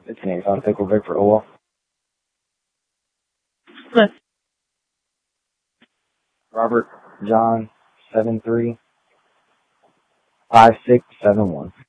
It's an Exxon Pickle Vic for oil. What? Robert John 735671.